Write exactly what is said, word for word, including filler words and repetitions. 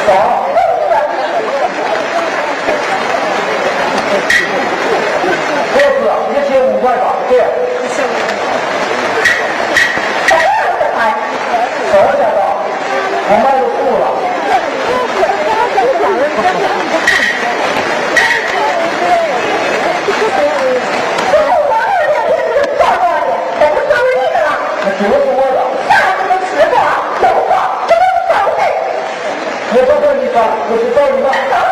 好。这次一千五块八，对。少点吧，我卖都吐了。那酒是我的。 那这个吃货、走货，这都是走的。 我不跟你说，我是找你的。